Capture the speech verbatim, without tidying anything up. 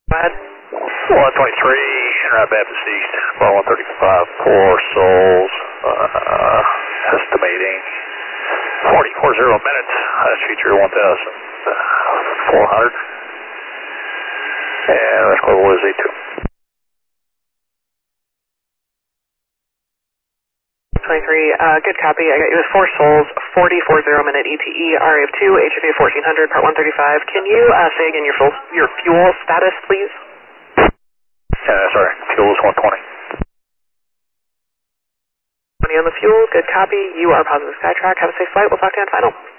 Go ahead. one twenty-three, Route Baptist East, bar one thirty-five, four souls, uh, estimating forty-four zero minutes, highest feature one thousand four hundred, and rest global is eight two. twenty-three, uh, good copy. I got you with four souls, forty-four zero minute E T E, R A F two, H F A fourteen hundred, part one thirty-five. Can you uh, say again your fuel, your fuel status, please? Uh, sorry, fuel is one twenty. twenty on the fuel, good copy. You are positive Skytrack. Have a safe flight. We'll talk to you on final.